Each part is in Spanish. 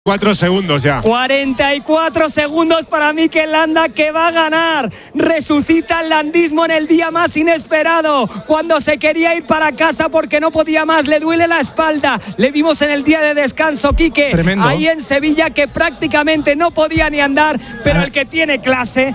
4 segundos ya. 44 segundos para Mikel Landa, que va a ganar. Resucita el landismo en el día más inesperado, cuando se quería ir para casa porque no podía más, le duele la espalda. Le vimos en el día de descanso, Quique, tremendo, ahí en Sevilla, que prácticamente no podía ni andar, pero el que tiene clase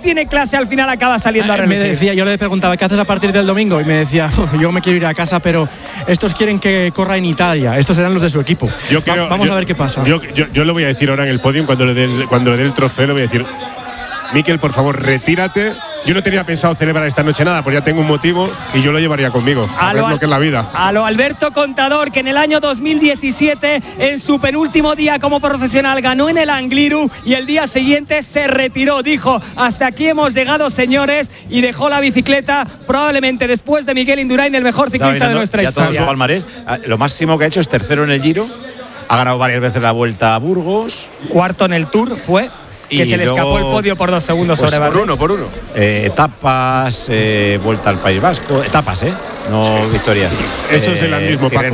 al final acaba saliendo a relucir. Me decía, yo le preguntaba, ¿qué haces a partir del domingo? Y me decía, yo me quiero ir a casa, pero estos quieren que corra en Italia. Estos serán los de su equipo. Vamos a ver qué pasa. Yo le voy a decir ahora en el podium, cuando le dé el trofeo, le voy a decir: Mikel, por favor, retírate. Yo no tenía pensado celebrar esta noche nada, pues ya tengo un motivo y yo lo llevaría conmigo. A ver lo que es la vida. A lo Alberto Contador, que en el año 2017, en su penúltimo día como profesional, ganó en el Angliru y el día siguiente se retiró. Dijo: hasta aquí hemos llegado, señores, y dejó la bicicleta, probablemente después de Miguel Indurain, el mejor ciclista de nuestra historia. Todo su palmarés. Lo máximo que ha hecho es tercero en el Giro. Ha ganado varias veces la Vuelta a Burgos. Cuarto en el Tour fue, que se le escapó el podio por 2 segundos sobre Bardet. Por uno. Etapas, Vuelta al País Vasco. Etapas, no victoria. Eso es el landismo, Paco.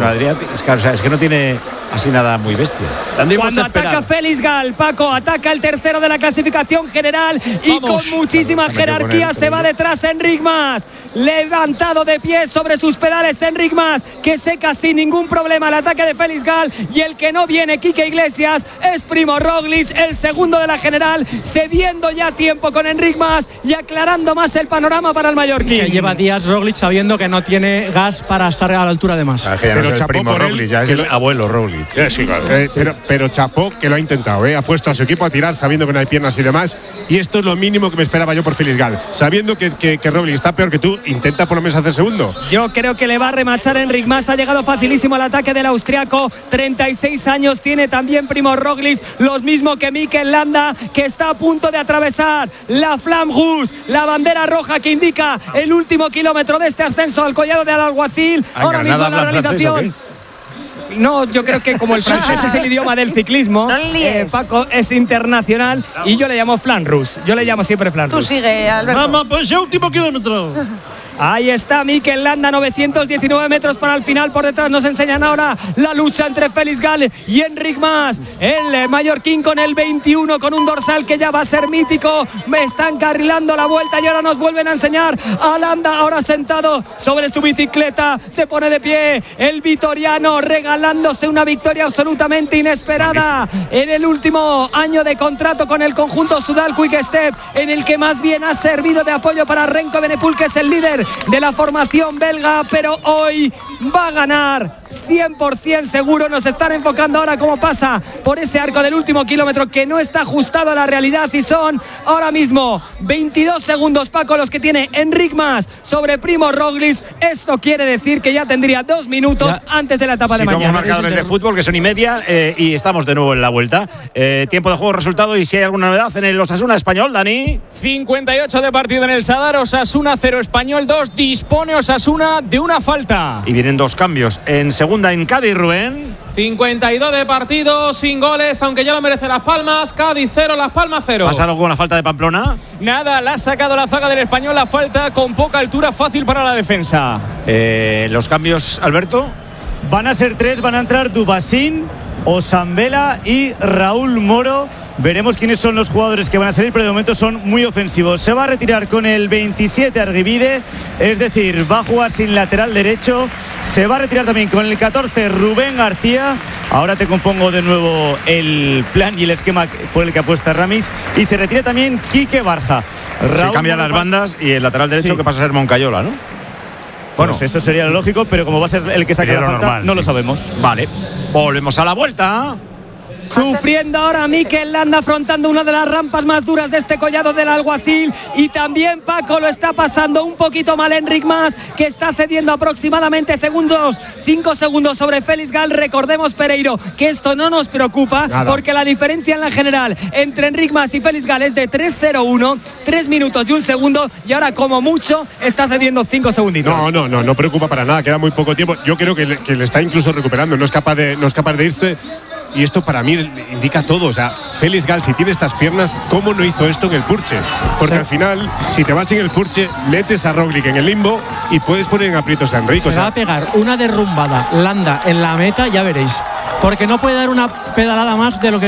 Es que no tiene así nada muy bestia. Cuando ataca Félix Gal, Paco, ataca el tercero de la clasificación general y con muchísima jerarquía se va detrás Enric Mas. Levantado de pie sobre sus pedales Enric Mas, que seca sin ningún problema el ataque de Félix Gal, y el que no viene, Quique Iglesias, es Primo Roglic, el segundo de la general, cediendo ya tiempo con Enric Mas y aclarando más el panorama para el mallorquín. Que lleva días Roglic sabiendo que no tiene gas para estar a la altura de Mas. Pero es el primo Roglic, ya es el abuelo Roglic. Sí, claro. Pero chapó, que lo ha intentado, ha puesto a su equipo a tirar sabiendo que no hay piernas y demás, y esto es lo mínimo que me esperaba yo por Félix Gal, sabiendo que Roglic está peor que tú. Intenta por lo menos hacer segundo. Yo creo que le va a remachar Enric Mas. Ha llegado facilísimo al ataque del austriaco. 36 años tiene también Primo Roglic, los mismos que Mikel Landa, que está a punto de atravesar la Flamme Rouge, la bandera roja que indica el último kilómetro de este ascenso al Collado del Alguacil. Ahora mismo en la realización. No, yo creo que como el francés es el idioma del ciclismo, Paco es internacional y yo le llamo Flamme Rouge. Yo le llamo siempre Flamme Rouge. Tú sigue, Alberto. Vamos, pues el último kilómetro. Ahí está Mikel Landa, 919 metros para el final. Por detrás nos enseñan ahora la lucha entre Félix Gal y Enric Mas. El mallorquín con el 21, con un dorsal que ya va a ser mítico. Me están carrilando la vuelta y ahora nos vuelven a enseñar a Landa, ahora sentado sobre su bicicleta. Se pone de pie el vitoriano, regalándose una victoria absolutamente inesperada en el último año de contrato con el conjunto Soudal Quick Step, en el que más bien ha servido de apoyo para Remco Evenepoel, que es el líder de la formación belga, pero hoy va a ganar 100% seguro. Nos están enfocando ahora cómo pasa por ese arco del último kilómetro, que no está ajustado a la realidad, y son ahora mismo 22 segundos, Paco, los que tiene Enric Mas sobre Primo Roglic. Esto quiere decir que ya tendría 2 minutos antes de la etapa de mañana. Como marcadores de fútbol, que son y media, y estamos de nuevo en la vuelta. Tiempo de juego, resultado, y si hay alguna novedad en el Osasuna Español, Dani. 58 de partido en el Sadar, Osasuna 0, Español 2. Dispone Osasuna de una falta. Y vienen 2 cambios. En segunda en Cádiz, Rubén. 52 de partido, sin goles, aunque ya lo merece Las Palmas. Cádiz 0, Las Palmas 0. ¿Pasa algo con la falta de Pamplona? Nada, la ha sacado la zaga del Español, la falta con poca altura, fácil para la defensa. Los cambios, Alberto. Van a ser 3, van a entrar Dubasín, Osambela y Raúl Moro. Veremos quiénes son los jugadores que van a salir, pero de momento son muy ofensivos. Se va a retirar con el 27 Arguibide, es decir, va a jugar sin lateral derecho. Se va a retirar también con el 14 Rubén García. Ahora te compongo de nuevo el plan y el esquema por el que apuesta Ramis. Y se retira también Quique Barja. Se cambian las bandas y el lateral derecho, que pasa a ser Moncayola, ¿no? Bueno, pues eso sería lo lógico, pero como va a ser el que saque la falta, normal, no lo sabemos. Vale, volvemos a la vuelta. Sufriendo ahora Mikel Landa, afrontando una de las rampas más duras de este Collado del Alguacil, y también Paco lo está pasando un poquito mal Enric Mas, que está cediendo aproximadamente 5 segundos sobre Félix Gal. Recordemos, Pereiro, que esto no nos preocupa, porque la diferencia en la general entre Enric Mas y Félix Gal es de 3:01, 3 minutos y 1 segundo, y ahora como mucho está cediendo 5 segunditos. No preocupa para nada, queda muy poco tiempo. Yo creo que le está incluso recuperando, no es capaz de irse. Y esto para mí indica todo. O sea, Félix Gal, si tiene estas piernas, ¿cómo no hizo esto en el Purche? Porque al final, si te vas en el Purche, metes a Roglic en el limbo y puedes poner en aprietos a Enric. Se va a pegar una derrumbada Landa en la meta, ya veréis. porque no puede dar una pedalada más de lo que